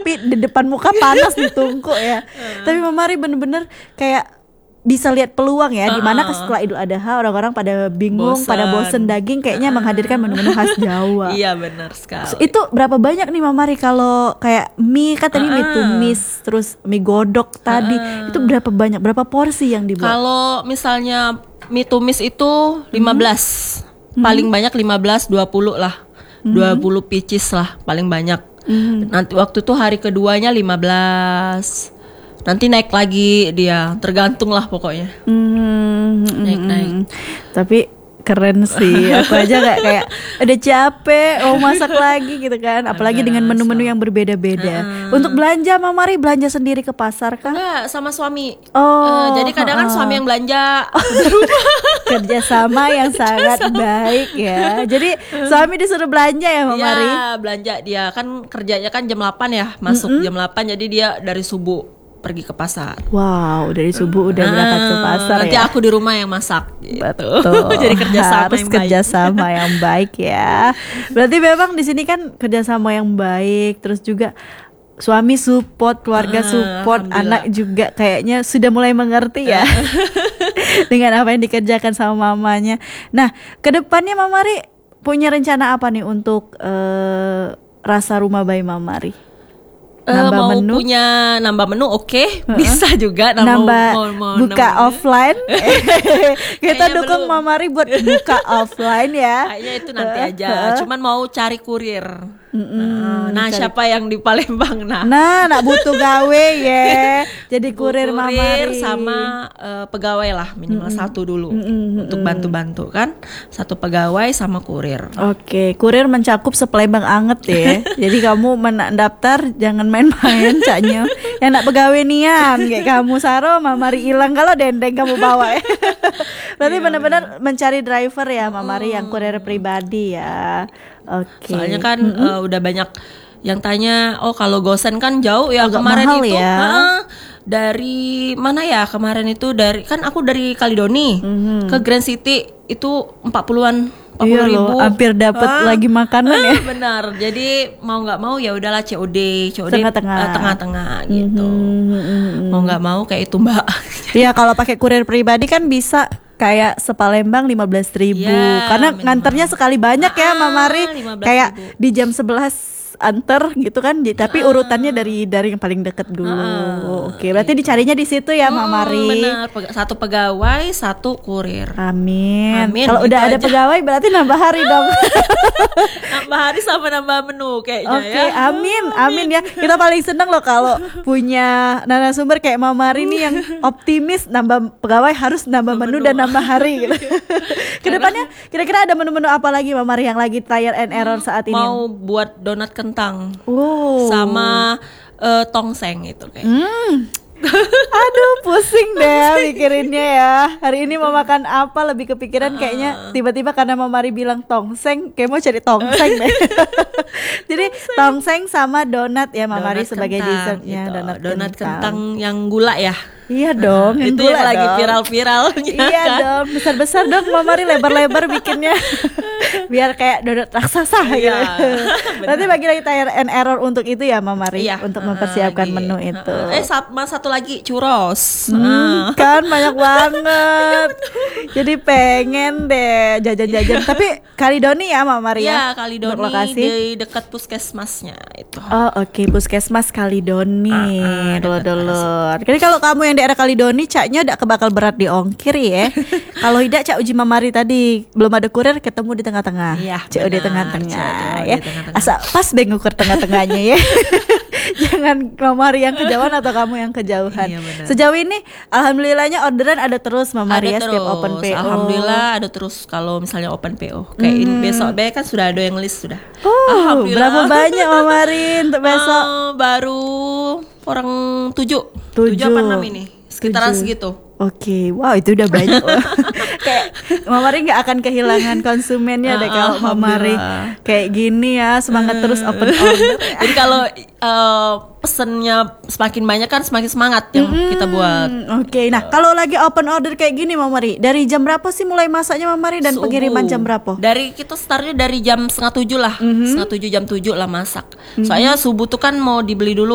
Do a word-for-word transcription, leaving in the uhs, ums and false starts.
tapi di depan muka panas di tungku ya. Tapi Mama Mari bener-bener kayak bisa lihat peluang ya, uh-uh. dimana setelah Idul Adha orang-orang pada bingung, bosen. pada bosen daging, kayaknya uh-uh. menghadirkan menu-menu khas Jawa. Iya benar sekali. So, itu berapa banyak nih Mama Mari kalau kayak mie kan tadi uh-uh. mie tumis, terus mie godok tadi, uh-uh. itu berapa banyak, berapa porsi yang dibuat? Kalau misalnya mie tumis itu lima belas, hmm. paling banyak lima belas, dua puluh lah, hmm. dua puluh pieces lah paling banyak. Hmm. Nanti waktu itu hari keduanya lima belas. Nanti naik lagi dia, tergantung lah pokoknya. Hmm, naik-naik. Tapi keren sih. Aku aja gak kayak udah capek, oh masak lagi gitu kan. Apalagi dengan menu-menu yang berbeda-beda. Hmm. Untuk belanja Mama Mari belanja sendiri ke pasar kah? Enggak, sama suami. Oh, uh, jadi kadang kan uh, suami yang belanja di rumah. Kerjasama yang sangat Kerjasama. baik ya. Jadi suami disuruh belanja ya Mama Mari? Iya, belanja dia. Kan kerjanya kan jam delapan ya, masuk mm-hmm. jam delapan, jadi dia dari subuh pergi ke pasar. Wow, dari subuh udah berangkat ke pasar. Nanti ya? aku di rumah yang masak. Gitu. Betul. Jadi kerjasama harus yang kerjasama baik. yang baik ya. Berarti memang di sini kan kerjasama yang baik, terus juga suami support, keluarga support, uh, anak juga kayaknya sudah mulai mengerti ya dengan apa yang dikerjakan sama mamanya. Nah, kedepannya Mama Mari punya rencana apa nih untuk uh, rasa rumah bayi Mama Mari? Nambah uh, mau menu? punya nambah menu oke okay. uh-uh. bisa juga nambah, nambah mau, mau, buka nambah offline kita dukung Mama Mari buat buka offline ya. Kayaknya itu nanti aja uh-uh. cuman mau cari kurir. Nah, nah siapa yang di Palembang nah nah nak butuh gawe ya jadi kurir, kurir Mama Mari sama uh, pegawai lah minimal mm-hmm. satu dulu mm-hmm. untuk bantu-bantu kan, satu pegawai sama kurir. Oke, okay. Kurir mencakup sepelembang anget ya. Jadi kamu mendaftar jangan main-main caknya yang nak pegawai nian kayak kamu Saro Mama Mari hilang kalau dendeng kamu bawa ya. Berarti iya, benar-benar benar. mencari driver ya Mama Mari hmm. yang kurir pribadi ya. Oke. Okay. Soalnya kan mm-hmm. uh, udah banyak yang tanya, oh kalau Gosen kan jauh ya. Agak kemarin mahal itu ya. uh, dari mana ya kemarin itu dari kan aku dari Kalidoni mm-hmm. ke Grand City itu empat puluhan empat puluh iya ribu loh, hampir dapat ah. lagi makanan ya. Benar. Jadi mau nggak mau ya udahlah C O D, C O D tengah-tengah, uh, tengah-tengah gitu. Mm-hmm. Mau nggak mau kayak itu Mbak. Iya kalau pakai kurir pribadi kan bisa kayak sepalembang lima belas ribu ya, karena minimal. Nganternya sekali banyak ah, ya Mama Mari kayak di jam sebelas anter gitu kan, tapi uh, urutannya dari dari yang paling dekat dulu. Uh, Oke, berarti gitu. Dicarinya di situ ya Mama Mari. Hmm, benar, satu pegawai, satu kurir. Amin. Amin kalau gitu udah ada aja. Pegawai berarti nambah hari dong. Nambah hari sama nambah menu kayaknya okay, ya. Amin, amin ya. Kita paling seneng loh kalau punya narasumber kayak Mama Mari nih yang optimis, nambah pegawai harus nambah menu, menu dan nambah hari gitu. Kedepannya kira-kira ada menu-menu apa lagi Mama Mari yang lagi trial and error saat ini? Mau buat donat kentang oh. sama uh, tongseng itu kayak. Hmm. Aduh pusing deh mikirinnya ya. Hari ini mau makan apa lebih kepikiran uh. kayaknya tiba-tiba karena Mama Mari bilang tongseng, kayak mau cari tongseng deh. Jadi tongseng sama donat ya Mama Mari sebagai dessertnya. Gitu. Donat, donat kentang. kentang yang gula ya. Iya dong, nah, itu yang lagi viral-viralnya. Iya kan? dong, besar-besar dong Mama Mari, lebar-lebar bikinnya. Biar kayak donat raksasa gitu. Berarti bagi lagi trial and error untuk itu ya Mama Mari, iya, untuk mempersiapkan uh, menu uh, itu. Eh sama satu lagi churros. Hmm, uh. Kan banyak banget. Jadi pengen deh jajan-jajan. Tapi Kalidoni ya Mama Mari ya. Iya, Kalidoni di dekat puskesmasnya itu. Oh oke, okay. Puskesmas Kalidoni. Dulur-dulur. Jadi kalau kamu yang daerah Kalidoni, caknya udah kebakal berat di ongkir ya. Kalau tidak cak uji Mama Mari tadi belum ada kurir, ketemu di tengah-tengah. Iya, C O D tengah-tengah ya. Tengah-tengah. Asa pas deh ngukur tengah-tengahnya ya. Jangan Mama Mari yang kejauhan atau kamu yang kejauhan. Iya, sejauh ini alhamdulillahnya orderan ada terus Mama Mari ya setiap open P O. Alhamdulillah ada terus kalau misalnya open P O. Kayak hmm. ini besok be kan sudah ada yang list sudah. Oh, berapa banyak Mama Mari untuk besok? Uh, baru orang tujuh. Tujuh apa enam ini? Sekitaran tujuh. Segitu. Oke, okay. Wow itu udah banyak. Kayak Mama Mari nggak akan kehilangan konsumennya deh kalau Mama Mari kayak gini ya, semangat terus open order. Jadi kalau uh, pesennya semakin banyak kan semakin semangat yang hmm, kita buat. Oke, okay. Nah kalau lagi open order kayak gini Mama Mari, dari jam berapa sih mulai masaknya Mama Mari dan subuh. Pengiriman jam berapa? Dari kita startnya dari jam setengah tujuh lah, mm-hmm. setengah tujuh jam tujuh lah masak. Mm-hmm. Soalnya subuh tuh kan mau dibeli dulu.